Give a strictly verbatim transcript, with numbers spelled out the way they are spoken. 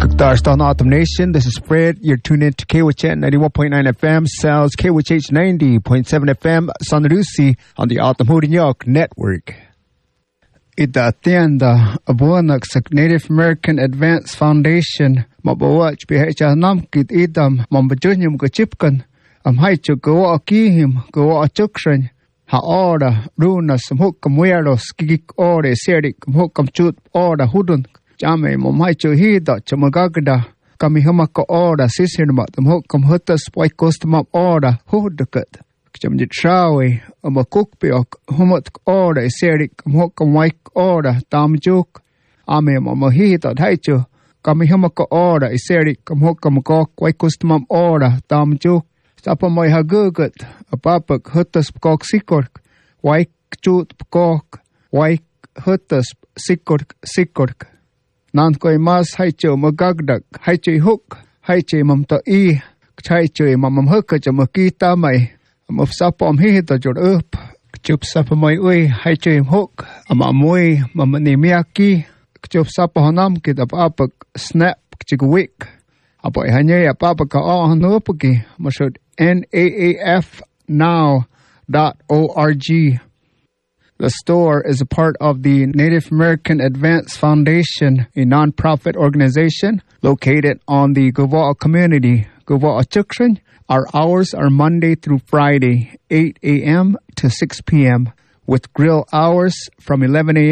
Star Autumn Nation, this is Fred. You're tuned in to K W H N ninety-one point nine F M, Sal's K W H H ninety point seven F M, San Lucy on the Autumn Hood New York Network. Ita tienda abuanak sa Native American Advance Foundation mabawach bihecha namkit idam mambajunyum kachipkan am haichu gawa akihim gawa achukran ha ora runa samhukam weros kikik ore serik mhukam chut ora hudun Jame momaicho hida chamagagda kami hamaka ora sisirma mhukam hutas waikostamap ora hudukat Jamjit Shawi, a Makukbiok, Humut Ora, Serik, Mokam Waik Ora, Tamjuk, Ame Mamahita, Haichu, Kamihamaka Ora, Serik, Mokam Gok, Waikostamam Ora, Tamjuk, Sapamai Hagugut, a Papak, Hutas Gok Sikork, Waik Chut Gok, Waik Hutas Sikork, Sikork, Nankoi Mas Haichu, Magagdak, Haichi Hook, Haichi Mamta E, Haichi Mamam Hukka, Makita Mai. Một sắp om hít ở chỗ ướp chụp sắp mọi uy hay chơi hook mà mui mà mình niệm yaki chụp sắp họ nam kia tập áp snap chỉ có week à bởi hai nhớ áp áp cái ao nữa bực kì mà số N A A F now dot org. The store is a part of the Native American Advance Foundation, a non-profit organization located on the Gavoa community, Gavoa Chukran. Our hours are Monday through Friday, eight a.m. to six p.m., with grill hours from eleven a.m.